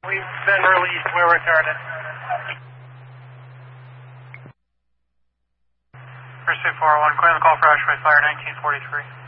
We've been released. We're retarded. Pursuit 401, claim the call for Ashway Fire 1943.